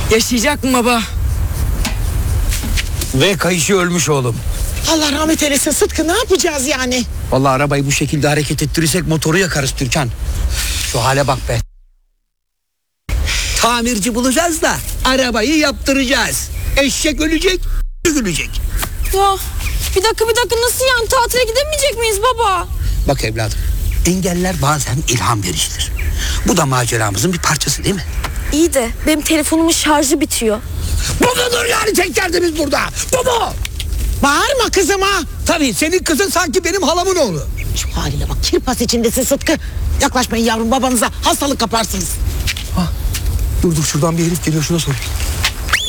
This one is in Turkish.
Yaşayacak mı baba? Ve kayışı ölmüş oğlum. Allah rahmet eylesin Sıtkı, ne yapacağız yani? Vallahi arabayı bu şekilde hareket ettirirsek motoru yakarız Türkan. Şu hale bak be. Tamirci bulacağız da arabayı yaptıracağız. Eşek ölecek, gülecek. Ya bir dakika nasıl yani, tatile gidemeyecek miyiz baba? Bak evladım, engeller bazen ilham vericidir. Bu da maceramızın bir parçası değil mi? İyi de benim telefonumun şarjı bitiyor. Bu mudur yani tek derdimiz burada? Bu mu? Bağırma kızıma. Tabii senin kızın sanki benim halamın oğlu. Şu haline bak, kirpas içindesin Sıtkı. Yaklaşmayın yavrum, babanıza hastalık kaparsınız. Dur şuradan bir herif geliyor, şuna sor.